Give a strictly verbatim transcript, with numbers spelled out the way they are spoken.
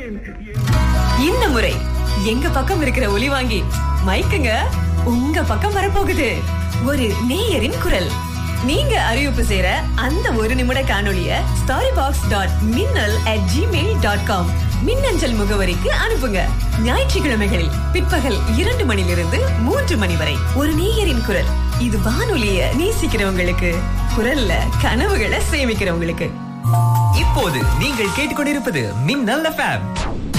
இந்த முறை எங்க பக்கம் இருக்கிற ஒலி வாங்கி மைக்குங்க உங்க பக்கம் வரப்போகுது. ஒரு நேயரின் குரல். நீங்க அறிவிப்பு செய்யற அந்த ஒரு நிமிட காணொளிய ஸ்டாரி பாக்ஸ் டாட் மின்னல் அட் ஜிமெயில் டாட் காம் மின்னஞ்சல் முகவரிக்கு அனுப்புங்க. ஞாயிற்றுக்கிழமைகளில் பிற்பகல் இரண்டு மணிலிருந்து மூன்று மணி வரை ஒரு நேயரின் குரல். இது வானொலிய நேசிக்கிறவங்களுக்கு, குரல்ல கனவுகளை சேமிக்கிறவங்களுக்கு. இப்போது நீங்கள் கேட்டுக்கொண்டிருப்பது மின்னல் எஃப்எம்.